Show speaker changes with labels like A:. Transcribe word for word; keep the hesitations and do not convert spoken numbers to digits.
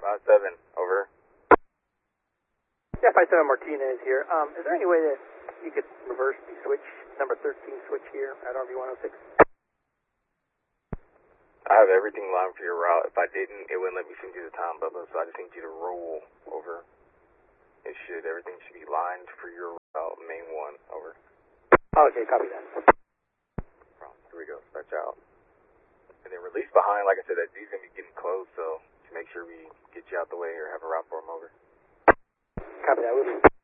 A: five seven, over.
B: Yeah, five seven Martinez here. Um, is there any way that you could reverse the switch, number thirteen switch here at R V one oh six?
A: I have everything lined for your route. If I didn't, it wouldn't let me send you the time, Bubba, so I just need you to roll over. It should, everything should be lined for your route, main one, over.
B: Okay, copy that.
A: Here we go, stretch out. And then release behind, like I said, that D's going to be getting close, so to make sure we get you out the way or have a route for him, over.
B: Copy that, we'll do.